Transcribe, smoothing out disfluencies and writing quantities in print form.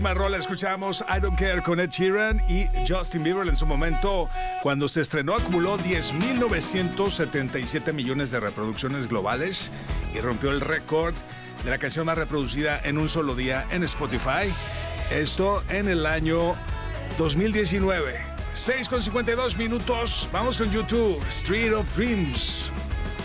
Rola escuchamos I Don't Care con Ed Sheeran y Justin Bieber. En su momento, cuando se estrenó, acumuló 10.977 millones de reproducciones globales y rompió el récord de la canción más reproducida en un solo día en Spotify. Esto en el año 2019. 6:52 minutos. Vamos con YouTube. Street of Dreams.